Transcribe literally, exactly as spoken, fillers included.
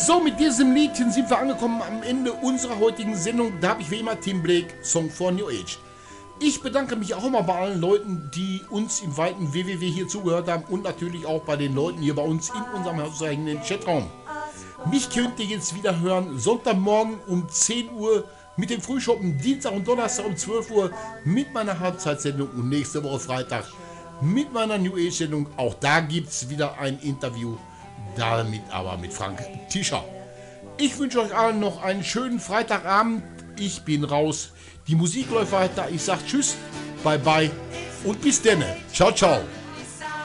So, mit diesem Liedchen sind wir angekommen am Ende unserer heutigen Sendung. Da habe ich wie immer Tim Blake, Song for New Age. Ich bedanke mich auch mal bei allen Leuten, die uns im weiten W W W hier zugehört haben und natürlich auch bei den Leuten hier bei uns in unserem hauseigenen Chatraum. Mich könnt ihr jetzt wieder hören, Sonntagmorgen um zehn Uhr mit dem Frühschoppen, Dienstag und Donnerstag um zwölf Uhr mit meiner Halbzeitsendung und nächste Woche Freitag mit meiner New Age Sendung. Auch da gibt es wieder ein Interview, damit aber mit Frank Tischer. Ich wünsche euch allen noch einen schönen Freitagabend. Ich bin raus. Die Musik läuft weiter. Ich sage Tschüss, bye bye und bis denne. Ciao, ciao.